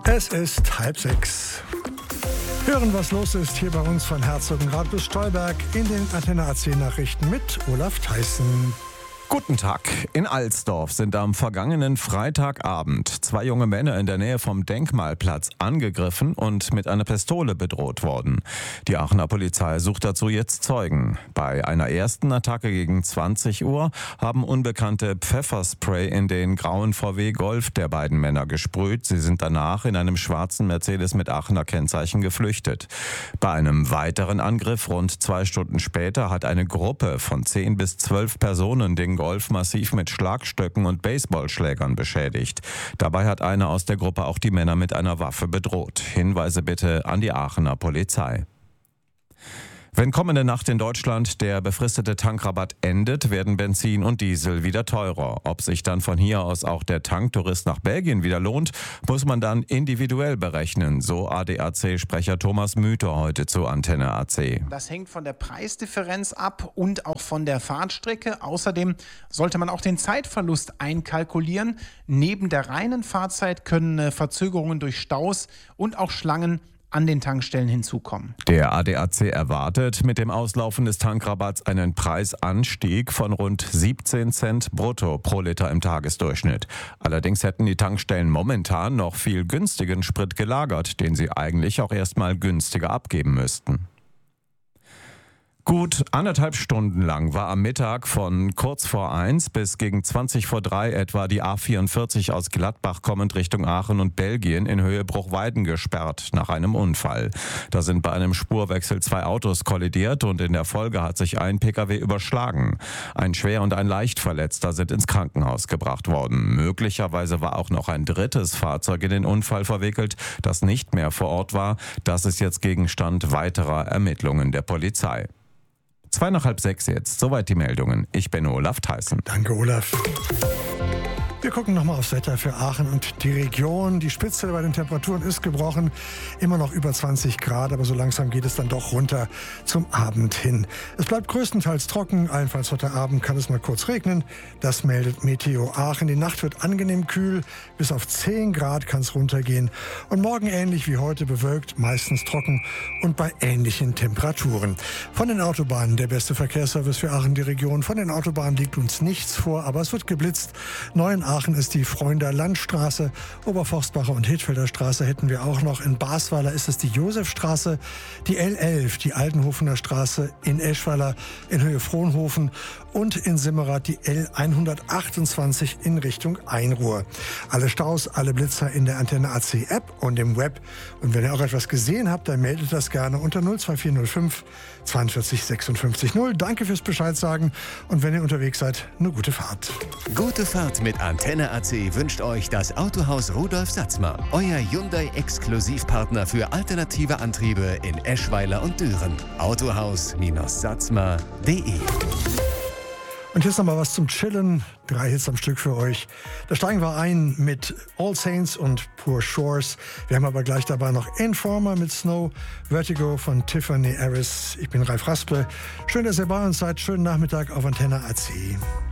Es ist 5:30. Hören, was los ist hier bei uns von Herzogenrath bis Stolberg in den Antenne AC Nachrichten mit Olaf Theissen. Guten Tag. In Alsdorf sind am vergangenen Freitagabend 2 junge Männer in der Nähe vom Denkmalplatz angegriffen und mit einer Pistole bedroht worden. Die Aachener Polizei sucht dazu jetzt Zeugen. Bei einer ersten Attacke gegen 20 Uhr haben Unbekannte Pfefferspray in den grauen VW Golf der beiden Männer gesprüht. Sie sind danach in einem schwarzen Mercedes mit Aachener Kennzeichen geflüchtet. Bei einem weiteren Angriff rund 2 Stunden später hat eine Gruppe von 10 bis 12 Personen den Golf massiv mit Schlagstöcken und Baseballschlägern beschädigt. Dabei hat einer aus der Gruppe auch die Männer mit einer Waffe bedroht. Hinweise bitte an die Aachener Polizei. Wenn kommende Nacht in Deutschland der befristete Tankrabatt endet, werden Benzin und Diesel wieder teurer. Ob sich dann von hier aus auch der Tanktourist nach Belgien wieder lohnt, muss man dann individuell berechnen, so ADAC-Sprecher Thomas Müther heute zu Antenne AC. Das hängt von der Preisdifferenz ab und auch von der Fahrtstrecke. Außerdem sollte man auch den Zeitverlust einkalkulieren. Neben der reinen Fahrzeit können Verzögerungen durch Staus und auch Schlangen an den Tankstellen hinzukommen. Der ADAC erwartet mit dem Auslaufen des Tankrabatts einen Preisanstieg von rund 17 Cent brutto pro Liter im Tagesdurchschnitt. Allerdings hätten die Tankstellen momentan noch viel günstigen Sprit gelagert, den sie eigentlich auch erstmal günstiger abgeben müssten. Gut 1,5 Stunden lang war am Mittag von kurz vor 1 bis gegen 20 vor 3 etwa die A44 aus Gladbach kommend Richtung Aachen und Belgien in Höhe Bruchweiden gesperrt nach einem Unfall. Da sind bei einem Spurwechsel 2 Autos kollidiert und in der Folge hat sich ein Pkw überschlagen. Ein Schwer- und ein Leichtverletzter sind ins Krankenhaus gebracht worden. Möglicherweise war auch noch ein drittes Fahrzeug in den Unfall verwickelt, das nicht mehr vor Ort war. Das ist jetzt Gegenstand weiterer Ermittlungen der Polizei. 5:55 jetzt. Soweit die Meldungen. Ich bin Olaf Theissen. Danke, Olaf. Wir gucken nochmal aufs Wetter für Aachen und die Region. Die Spitze bei den Temperaturen ist gebrochen. Immer noch über 20 Grad, aber so langsam geht es dann doch runter zum Abend hin. Es bleibt größtenteils trocken. Allenfalls heute Abend kann es mal kurz regnen. Das meldet Meteo Aachen. Die Nacht wird angenehm kühl. Bis auf 10 Grad kann es runtergehen. Und morgen ähnlich wie heute bewölkt, meistens trocken und bei ähnlichen Temperaturen. Von den Autobahnen der beste Verkehrsservice für Aachen, die Region. Von den Autobahnen liegt uns nichts vor, aber es wird geblitzt. Aachen ist die Freunder Landstraße, Oberforstbacher und Hedfelder Straße hätten wir auch noch. In Basweiler ist es die Josefstraße, die L11, die Altenhofener Straße in Eschweiler in Höhe Frohnhofen und in Simmerath die L128 in Richtung Einruhr. Alle Staus, alle Blitzer in der Antenne AC App und im Web. Und wenn ihr auch etwas gesehen habt, dann meldet das gerne unter 02405 42 56 0. Danke fürs Bescheid sagen und wenn ihr unterwegs seid, eine gute Fahrt. Gute Fahrt mit Antenne AC wünscht euch das Autohaus Rudolf Satzmer. Euer Hyundai-Exklusivpartner für alternative Antriebe in Eschweiler und Düren. Autohaus-satzmer.de. Und jetzt noch mal was zum Chillen. 3 Hits am Stück für euch. Da steigen wir ein mit All Saints und Poor Shores. Wir haben aber gleich dabei noch Informer mit Snow, Vertigo von Tiffany Harris. Ich bin Ralf Raspe. Schön, dass ihr bei uns seid. Schönen Nachmittag auf Antenne AC.